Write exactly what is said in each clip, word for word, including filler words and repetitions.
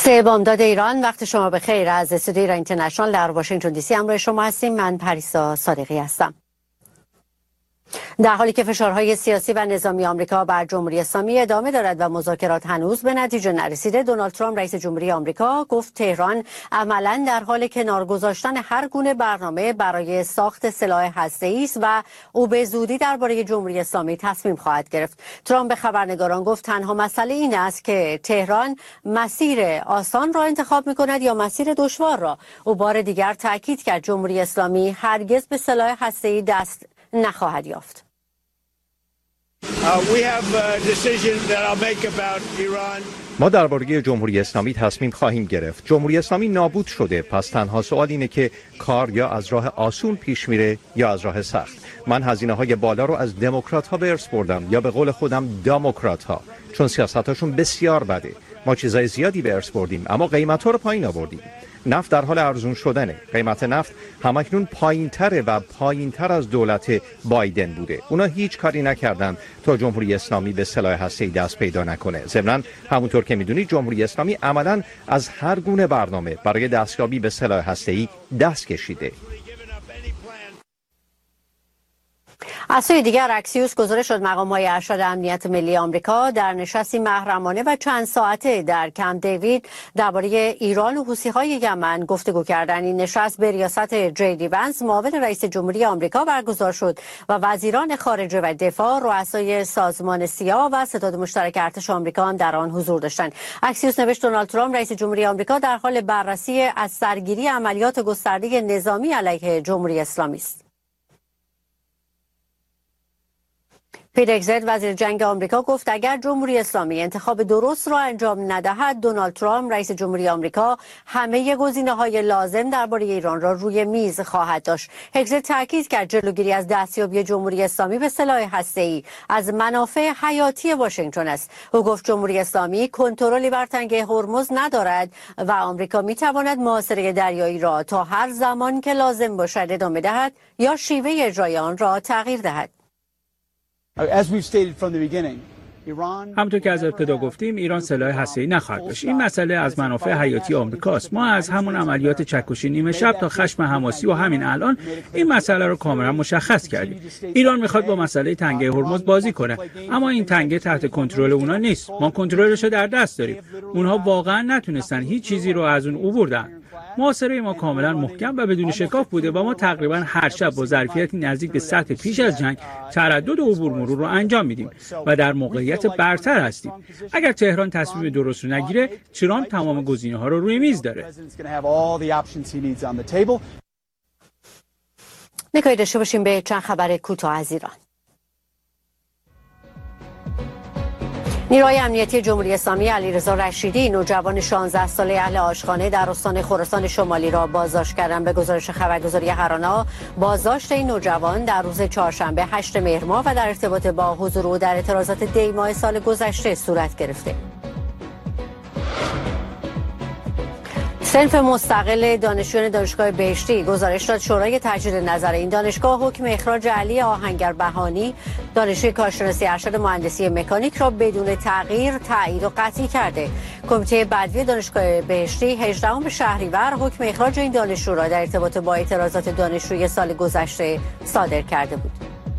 سه بامداد ایران، وقت شما بخیر. از استودیو ایران اینترنشنال در واشنگتن دی سی همراه شما هستیم. من پریسا صادقی هستم. در حالی که فشارهای سیاسی و نظامی آمریکا بر جمهوری اسلامی ادامه دارد و مذاکرات هنوز به نتیجه نرسیده، دونالد ترامپ رئیس جمهوری آمریکا گفت تهران عملاً در حال کنار گذاشتن هر گونه برنامه برای ساخت سلاح هسته‌ای است و او به زودی درباره جمهوری اسلامی تصمیم خواهد گرفت. ترامپ به خبرنگاران گفت تنها مسئله این است که تهران مسیر آسان را انتخاب می‌کند یا مسیر دشوار را. او بار دیگر تاکید کرد جمهوری اسلامی هرگز به سلاح هسته‌ای دست نخواهد یافت. ما درباره جمهوری اسلامی تصمیم خواهیم گرفت. جمهوری اسلامی نابود شده، پس تنها سوال اینه که کار یا از راه آسون پیش میره یا از راه سخت. من هزینه‌های بالا رو از دموکرات‌ها به ارث بردم، یا به قول خودم دموکرات‌ها، چون سیاستاشون بسیار بده. ما چیزای زیادی به ارث بردیم اما قیمت‌ها رو پایین آوردیم. نفت در حال ارزون شدنه. قیمت نفت همکنون پایین‌تره و پایین‌تر از دولت بایدن بوده. اونا هیچ کاری نکردن تا جمهوری اسلامی به سلاح هسته‌ای دست پیدا نکنه. ضمناً همونطور که می‌دونید جمهوری اسلامی عملاً از هر گونه برنامه برای دستیابی به سلاح هسته‌ای دست کشیده. از سوی دیگر اکسیوس گزارش شد مقام‌های ارشد امنیت ملی آمریکا در نشستی محرمانه و چند ساعته در کمپ دیوید درباره ایران و حوثی‌های یمن گفتگو کردند. این نشست به ریاست جی دی ونس معاون رئیس جمهوری آمریکا برگزار شد و وزیران خارجه و دفاع، رؤسای سازمان سیا و ستاد مشترک ارتش آمریکا هم در آن حضور داشتند. اکسیوس نوشت دونالد ترامپ رئیس جمهوری آمریکا در حال بررسی از سرگیری عملیات گسترده نظامی علیه جمهوری اسلامی است. پیت هگزت وزیر جنگ آمریکا گفت اگر جمهوری اسلامی انتخاب درست را انجام ندهد، دونالد ترامپ رئیس جمهوری آمریکا همه گزینه‌های لازم درباره ایران را روی میز خواهد داشت. هگزت تاکید کرد جلوگیری از دستیابی جمهوری اسلامی به سلاح هسته‌ای از منافع حیاتی واشنگتن است. او گفت جمهوری اسلامی کنترلی بر تنگه هرمز ندارد و آمریکا می‌تواند محاصره دریایی را تا هر زمان که لازم باشد ادامه دهد یا شیوه اجرای آن را تغییر دهد. همونطور که از ابتدا گفتیم ایران سلاح هسته‌ای نخواهد داشت. این مسئله از منافع حیاتی آمریکاست. ما از همون عملیات چکشی نیمه شب تا خشم حماسی و همین الان این مسئله رو کاملا مشخص کردیم. ایران میخواد با مسئله تنگه هرمز بازی کنه، اما این تنگه تحت کنترل اونا نیست. ما کنترلش رو در دست داریم. اونها واقعا نتونستن هیچ چیزی رو از اون عبوردن. محاصره ما کاملا محکم و بدون شکاف بوده و ما تقریبا هر شب با ظرفیتی نزدیک به سطح پیش از جنگ تردد و عبور مرور رو انجام میدیم و در موقعیت برتر هستیم. اگر تهران تصمیم درست رو نگیره، ترامپ تمام گزینه‌ها رو روی میز داره. نگاهی داشته باشیم به چند خبر کوتاه از ایران. نیروهای امنیتی جمهوری اسلامی علیرضا رشیدی، نوجوان شانزده ساله اهل آشخانه در استان خراسان شمالی را بازداشت کردند. به گزارش خبرگزاری هرانا، بازداشت این نوجوان در روز چهارشنبه هشتم مهر ماه و در ارتباط با حضور او در اعتراضات دی ماه سال گذشته صورت گرفته. صنف مستقل دانشجویان دانشگاه بهشتی گزارش داد شورای تجدید نظر این دانشگاه حکم اخراج علی آهنگر بهانی، دانشجوی کارشناسی ارشد مهندسی مکانیک را بدون تغییر تایید و قطعی کرده. کمیته بدوی دانشگاه بهشتی هجدهم شهریور حکم اخراج این دانشجو را در ارتباط با اعتراضات دانشجویی سال گذشته صادر کرده بود.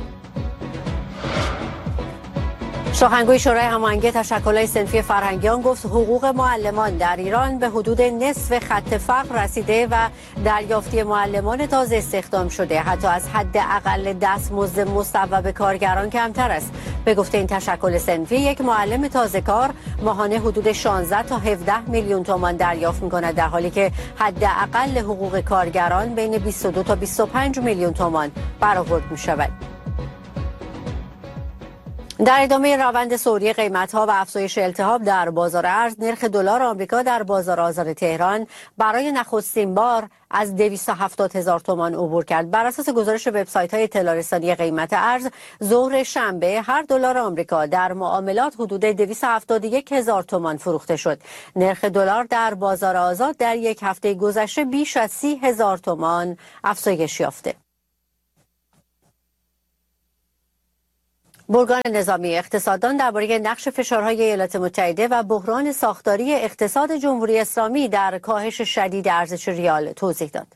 سخنگوی شورای هماهنگی تشکل‌های صنفی فرهنگیان گفت حقوق معلمان در ایران به حدود نصف خط فقر رسیده و دریافتی معلمان تازه استخدام شده حتی از حد اقل دستمزد مصوب کارگران کمتر است. به گفته این تشکل صنفی، یک معلم تازه کار ماهانه حدود شانزده تا هفده میلیون تومان دریافت می‌کند، در حالی که حد اقل حقوق کارگران بین بیست و دو تا بیست و پنج میلیون تومان برآورد می‌شود. در ادامه روند سعودی قیمت‌ها و افزایش التهاب در بازار ارز، نرخ دلار آمریکا در بازار آزاد تهران برای نخستین بار از دویست و هفتاد هزار تومان عبور کرد. بر اساس گزارش وبسایت‌های اطلاع رسانی قیمت ارز، ظهر شنبه هر دلار آمریکا در معاملات حدود دویست و هفتاد و یک هزار تومان فروخته شد. نرخ دلار در بازار آزاد در یک هفته گذشته بیش از سی هزار تومان افزایش یافته. برگان نظامی اقتصاددان درباره نقش فشارهای ایالات متحده و بحران ساختاری اقتصاد جمهوری اسلامی در کاهش شدید ارزش ریال توضیح داد.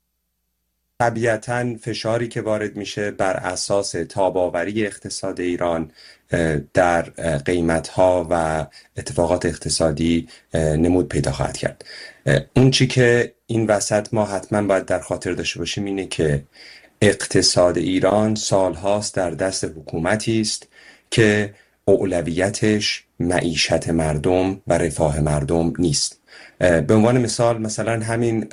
طبیعتاً فشاری که وارد میشه بر اساس تاب‌آوری اقتصاد ایران در قیمت‌ها و اتفاقات اقتصادی نمود پیدا خواهد کرد. اون چی که این وسط ما حتما باید در خاطر داشته باشیم اینه که اقتصاد ایران سالهاست در دست حکومتی است که اولویتش معیشت مردم و رفاه مردم نیست. به عنوان مثال مثلا همین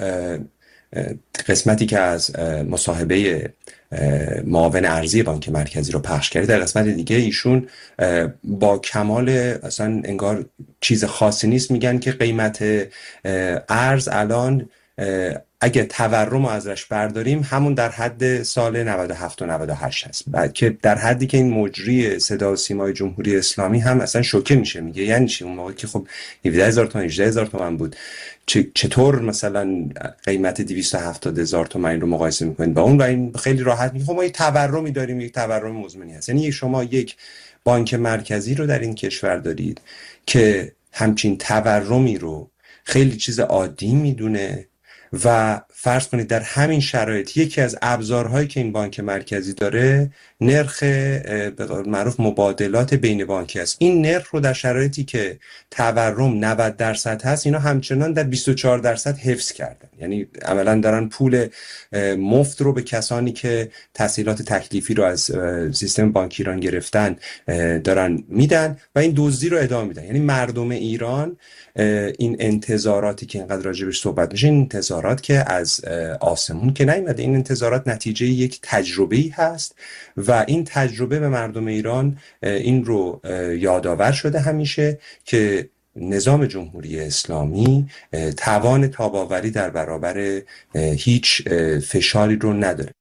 قسمتی که از مصاحبه معاون ارزی بانک مرکزی رو پخش کرد، در قسمت دیگه ایشون با کمال اصلا انگار چیز خاصی نیست میگن که قیمت ارز الان اگه تورم رو ازش برداریم همون در حد سال نود و هفت و نود و هشت هست، بعد که در حدی که این مجری صدا و سیمای جمهوری اسلامی هم اصلا شوکه میشه، میگه یعنی چی اون موقع که خب هفده هزار تومان هجده هزار تومان بود چطور مثلا قیمت دویست و هفتاد هزار تومان رو مقایسه میکنید با اون؟ و این خیلی راحت میگه خب ما یه تورمی داریم، یک تورم مزمنی هست. یعنی شما یک بانک مرکزی رو در این کشور دارید که همچین تورمی رو خیلی چیز عادی میدونه و فرض کنید در همین شرایط یکی از ابزارهایی که این بانک مرکزی داره نرخ به قول معروف مبادلات بین بانکی است. این نرخ رو در شرایطی که تورم نود درصد هست اینا همچنان در بیست و چهار درصد حفظ کردن. یعنی عملا دارن پول مفت رو به کسانی که تسهیلات تکلیفی رو از سیستم بانکی ایران گرفتن دارن میدن و این دزدی رو ادامه میدن. یعنی مردم ایران این انتظاراتی که اینقدر راجبش صحبت میشه، این انتظارات که از آسمون که نیومده، این انتظارات نتیجه یک تجربه‌ای هست و این تجربه به مردم ایران این رو یادآور شده همیشه که نظام جمهوری اسلامی توان تاب‌آوری در برابر هیچ فشاری رو نداره.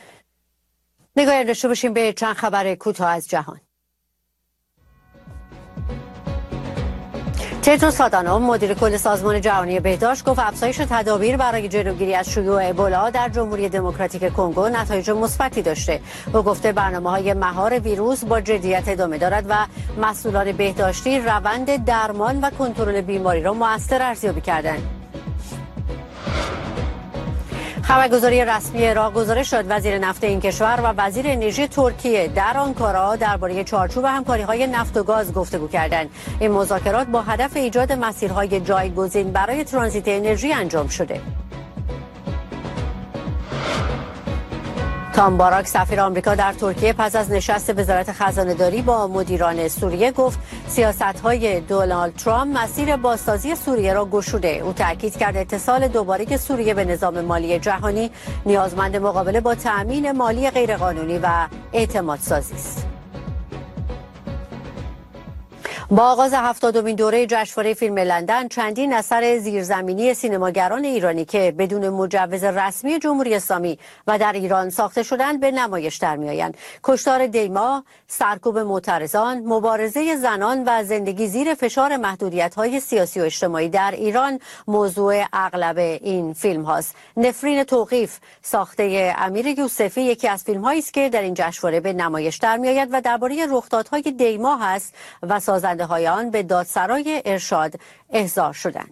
نگاهی داشته باشیم به چند خبر کوتاه از جهان. تدروس آدانوم مدیر کل سازمان جهانی بهداشت گفت افزایش تدابیر برای جلوگیری از شیوع ابولا در جمهوری دموکراتیک کنگو نتایج مثبتی داشته. او گفته برنامه‌های مهار ویروس با جدیت ادامه دارد و مسئولان بهداشتی روند درمان و کنترل بیماری را مؤثر ارزیابی کردند. خبرگزاری رسمی عراق گزارش داد وزیر نفت این کشور و وزیر انرژی ترکیه در آنکارا درباره چارچوب همکاری‌های نفت و گاز گفتگو کردند. این مذاکرات با هدف ایجاد مسیرهای جایگزین برای ترانزیت انرژی انجام شده. تام باراک سفیر آمریکا در ترکیه پس از نشست وزارت خزانه‌داری با مدیران سوریه گفت سیاست‌های دونالد ترامپ مسیر بازسازی سوریه را گشوده. او تاکید کرد اتصال دوباره سوریه به نظام مالی جهانی نیازمند مقابله با تأمین مالی غیرقانونی و اعتمادسازی است. با آغاز هفتادمین دوره جشنواره فیلم لندن چندین اثر زیرزمینی سینماگران ایرانی که بدون مجوز رسمی جمهوری اسلامی و در ایران ساخته شدند به نمایش در میآیند. کشتار دیما، سرکوب معترضان، مبارزه زنان و زندگی زیر فشار محدودیت‌های سیاسی و اجتماعی در ایران موضوع اغلب این فیلم هاست. نفرین توقیف ساخته امیر یوسفی یکی از فیلم‌هایی است که در این جشنواره به نمایش در میآید و درباره رخدادهای دیما است و سازنده های آن به دادسرای ارشاد احضار شدند.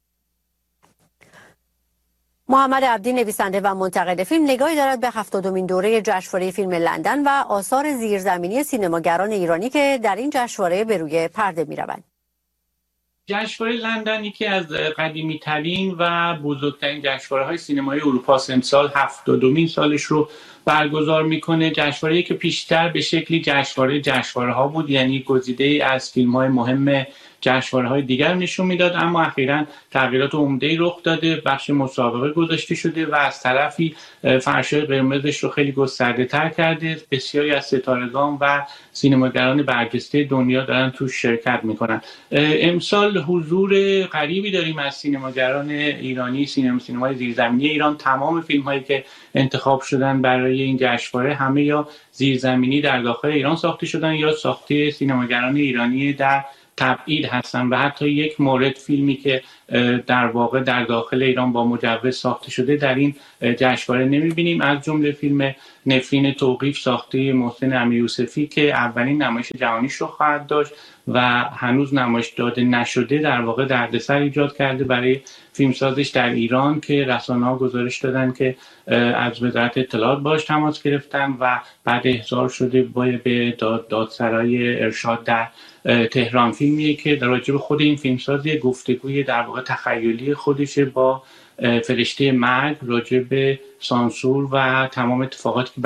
محمد عبدی نویسنده و منتقد فیلم نگاهی دارد به هفتادمین دوره جشنواره فیلم لندن و آثار زیرزمینی سینماگران ایرانی که در این جشنواره به روی پرده می‌روند. جشنواره لندن یکی از قدیمی ترین و بزرگترین جشنواره‌های سینمای اروپا است. امسال هفتادمین سالش رو برگزار میکنه. جشنواره‌ای که پیشتر به شکلی جشنواره جشنواره‌ها بود، یعنی گزیده‌ای از فیلم‌های مهم جشنواره‌های دیگر نشون میداد، اما اخیراً تغییرات عمده‌ای رخ داده. بخش مسابقه گذاشته شده و از طرفی فرشای قرمزش رو خیلی گسترده‌تر کرده. بسیاری از ستارگان و سینماگران برجسته دنیا دارن توش شرکت میکنن. امسال حضور غریبی داریم از سینماگران ایرانی، سینما سینمای زیرزمینی ایران. تمام فیلم‌هایی که انتخاب شدن برای این جشنواره همه یا زیرزمینی در داخل ایران ساخته شدن یا ساخته سینماگران ایرانی در تبعید هستن و حتی یک مورد فیلمی که در واقع در داخل ایران با مجوز ساخته شده در این جشنواره نمیبینیم، از جمله فیلم نفرین توقیف ساخته محسن امیریوسفی که اولین نمایش جهانیش رو خواهد داشت و هنوز نمایش داده نشده، در واقع دردسر ایجاد کرده برای فیلمسازش در ایران که رسانه‌ها گزارش دادن که از وزارت اطلاعات باش تماس گرفتن و بعد احضار شده به داد دادسرای ارشاد در تهران. فیلمیه که در راجع به خود این فیلمساز گفتگوی در واقع تخیلی خودشه با فرشته مرگ راجع به سانسور و تمام اتفاقاتی که